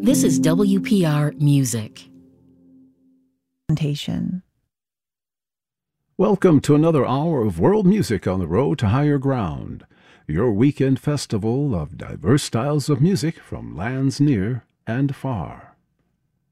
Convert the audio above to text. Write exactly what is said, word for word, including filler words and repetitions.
This is W P R Music. Welcome to another hour of world music on the road to higher ground, your weekend festival of diverse styles of music from lands near and far.